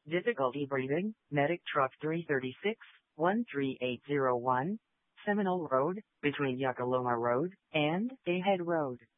Difficulty breathing, Medic Truck 336, 13801, Seminole Road, between Yucca Loma Road and Ahead Road.